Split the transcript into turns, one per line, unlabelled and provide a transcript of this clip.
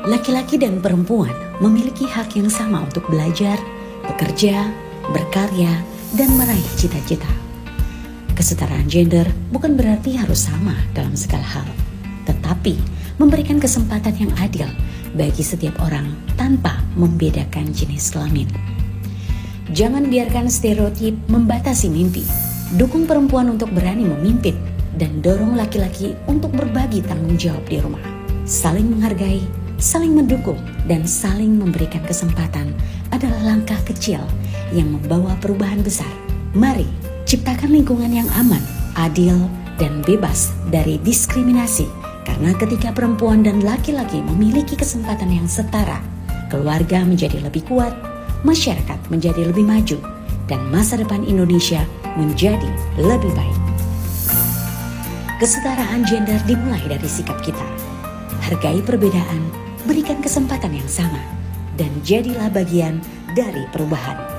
Laki-laki dan perempuan memiliki hak yang sama untuk belajar, bekerja, berkarya, dan meraih cita-cita. Kesetaraan gender bukan berarti harus sama dalam segala hal, tetapi memberikan kesempatan yang adil bagi setiap orang tanpa membedakan jenis kelamin. Jangan biarkan stereotip membatasi mimpi. Dukung perempuan untuk berani memimpin dan dorong laki-laki untuk berbagi tanggung jawab di rumah. Saling menghargai, saling mendukung, dan saling memberikan kesempatan adalah langkah kecil yang membawa perubahan besar. Mari ciptakan lingkungan yang aman, adil, dan bebas dari diskriminasi. Karena ketika perempuan dan laki-laki memiliki kesempatan yang setara, keluarga menjadi lebih kuat, masyarakat menjadi lebih maju, dan masa depan Indonesia menjadi lebih baik. Kesetaraan gender dimulai dari sikap kita. Hargai perbedaan, berikan kesempatan yang sama, dan jadilah bagian dari perubahan.